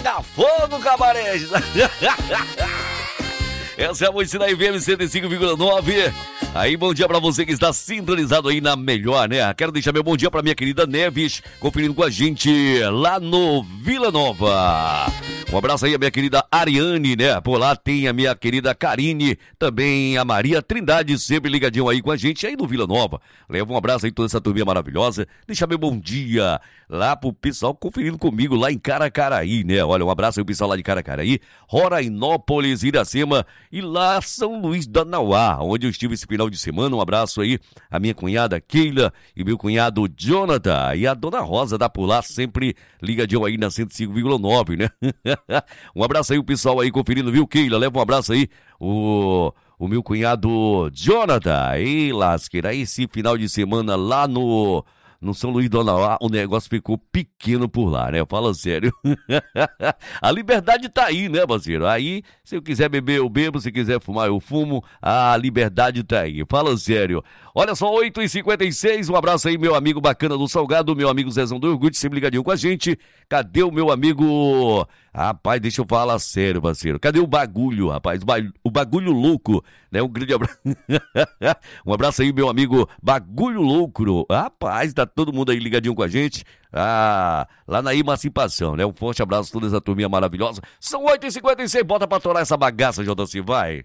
pegar fogo, cabaré. Essa é a Moicina FM 105,9. Aí, bom dia pra você que está sintonizado aí na melhor, né? Quero deixar meu bom dia pra minha querida Neves, conferindo com a gente lá no Vila Nova. Um abraço aí a minha querida Ariane, né? Por lá tem a minha querida Karine, também a Maria Trindade, sempre ligadinho aí com a gente aí no Vila Nova. Leva um abraço aí toda essa turminha maravilhosa. Deixa meu bom dia lá pro pessoal conferindo comigo lá em Caracaraí, né? Olha, um abraço aí pro pessoal lá de Caracaraí, Rorainópolis, Iracema e lá São Luís da Nauá, onde eu estive esse final de semana. Um abraço aí a minha cunhada Keila e meu cunhado Jonathan e a dona Rosa da por lá, sempre ligadinho aí na 105,9, né? Um abraço aí o pessoal aí conferindo, viu, Keila? Leva um abraço aí o meu cunhado Jonathan. E lasqueira, esse final de semana lá no São Luís do Nauá, o negócio ficou pequeno por lá, né? Fala sério. A liberdade tá aí, né, parceiro? Aí, se eu quiser beber, eu bebo. Se quiser fumar, eu fumo. A liberdade tá aí. Fala sério. Olha só, 8h56. Um abraço aí, meu amigo bacana do Salgado, meu amigo Zezão do Orgulho, sempre ligadinho com a gente. Cadê o meu amigo... Rapaz, deixa eu falar sério, parceiro. Cadê o bagulho, rapaz? O bagulho louco, né? Um grande abraço. Um abraço aí, meu amigo Bagulho Louco. Rapaz, tá todo mundo aí ligadinho com a gente. Lá na Emancipação, né? Um forte abraço a toda essa turminha maravilhosa. São 8h56, bota pra torar essa bagaça, JC, vai.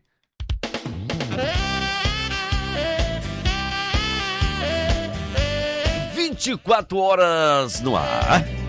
24 horas no ar.